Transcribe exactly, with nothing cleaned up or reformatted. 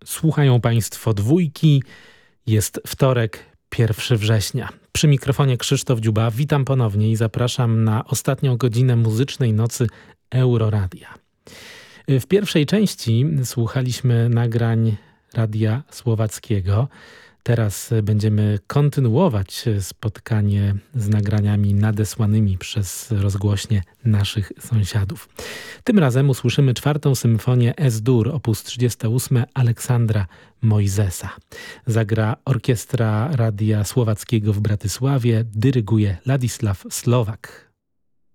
Słuchają Państwo Dwójki. Jest wtorek, pierwszego września. Przy mikrofonie Krzysztof Dziuba. Witam ponownie i zapraszam na ostatnią godzinę muzycznej nocy Euroradia. W pierwszej części słuchaliśmy nagrań Radia Słowackiego. Teraz będziemy kontynuować spotkanie z nagraniami nadesłanymi przez rozgłośnie naszych sąsiadów. Tym razem usłyszymy czwartą symfonię Es-Dur, opus trzydziesty ósmy Aleksandra Mojzesa. Zagra Orkiestra Radia Słowackiego w Bratysławie, dyryguje Ladisław Slowak.